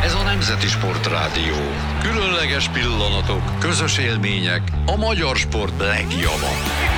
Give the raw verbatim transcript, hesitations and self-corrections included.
Ez a Nemzeti Sportrádió. Különleges pillanatok, közös élmények, a magyar sport legjobbak.